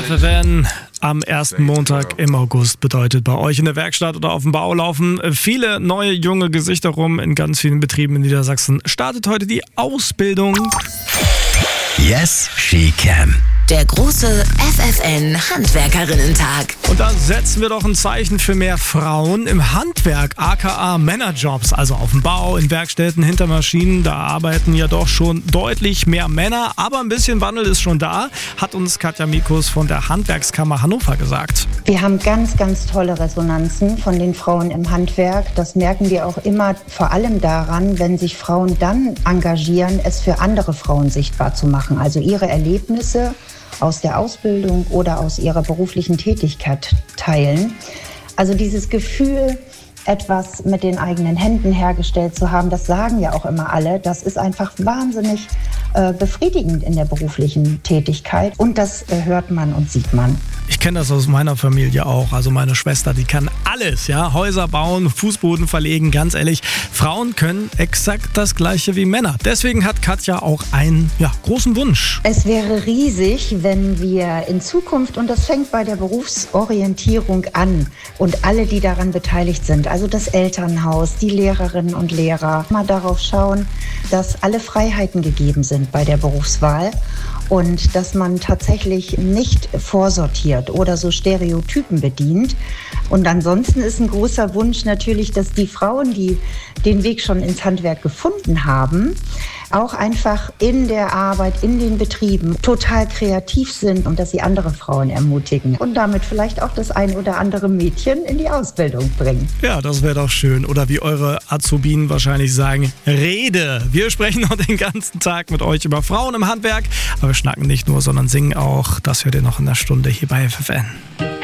FFN am ersten Montag im August bedeutet bei euch in der Werkstatt oder auf dem Bau laufen viele neue junge Gesichter rum in ganz vielen Betrieben in Niedersachsen. Startet heute die Ausbildung. Yes, she can. Der große FFN-Handwerkerinnen-Tag. Und da setzen wir doch ein Zeichen für mehr Frauen im Handwerk, aka Männerjobs, also auf dem Bau, in Werkstätten, hinter Maschinen. Da arbeiten ja doch schon deutlich mehr Männer, aber ein bisschen Wandel ist schon da, hat uns Katja Mikus von der Handwerkskammer Hannover gesagt. Wir haben ganz, ganz tolle Resonanzen von den Frauen im Handwerk. Das merken wir auch immer vor allem daran, wenn sich Frauen dann engagieren, es für andere Frauen sichtbar zu machen. Also ihre Erlebnisse aus der Ausbildung oder aus ihrer beruflichen Tätigkeit teilen. Also dieses Gefühl, etwas mit den eigenen Händen hergestellt zu haben, das sagen ja auch immer alle, das ist einfach wahnsinnig befriedigend in der beruflichen Tätigkeit und das hört man und sieht man. Ich kenne das aus meiner Familie auch. Also meine Schwester, die kann alles, ja, Häuser bauen, Fußboden verlegen, ganz ehrlich. Frauen können exakt das Gleiche wie Männer. Deswegen hat Katja auch einen großen Wunsch. Es wäre riesig, wenn wir in Zukunft, und das fängt bei der Berufsorientierung an und alle, die daran beteiligt sind, also das Elternhaus, die Lehrerinnen und Lehrer, mal darauf schauen, dass alle Freiheiten gegeben sind bei der Berufswahl und dass man tatsächlich nicht vorsortiert oder so Stereotypen bedient. Und ansonsten ist ein großer Wunsch natürlich, dass die Frauen, die den Weg schon ins Handwerk gefunden haben, auch einfach in der Arbeit, in den Betrieben total kreativ sind und dass sie andere Frauen ermutigen und damit vielleicht auch das ein oder andere Mädchen in die Ausbildung bringen. Ja, das wäre doch schön. Oder wie eure Azubinen wahrscheinlich sagen, Rede. Wir sprechen noch den ganzen Tag mit euch über Frauen im Handwerk, aber wir schnacken nicht nur, sondern singen auch. Das hört ihr noch in der Stunde hier bei FFN.